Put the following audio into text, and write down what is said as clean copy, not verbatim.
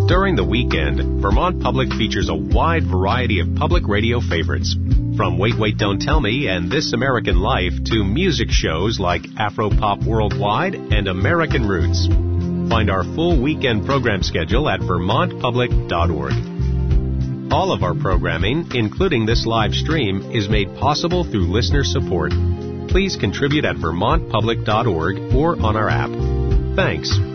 During the weekend, Vermont Public features a wide variety of public radio favorites. From Wait, Wait, Don't Tell Me and This American Life to music shows like Afropop Worldwide and American Roots. Find our full weekend program schedule at vermontpublic.org. All of our programming, including this live stream, is made possible through listener support. Please contribute at vermontpublic.org or on our app. Thanks.